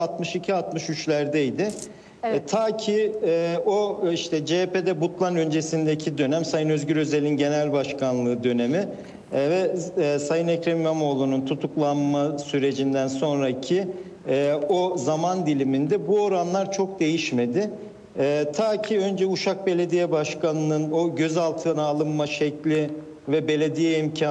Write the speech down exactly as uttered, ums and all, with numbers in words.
altmış iki altmış üçlerdeydi. Evet. E, ta ki e, o işte C H P'de Butlan öncesindeki dönem Sayın Özgür Özel'in genel başkanlığı dönemi e, ve e, Sayın Ekrem İmamoğlu'nun tutuklanma sürecinden sonraki e, o zaman diliminde bu oranlar çok değişmedi. E, ta ki önce Uşak Belediye Başkanı'nın o gözaltına alınma şekli ve belediye imkanı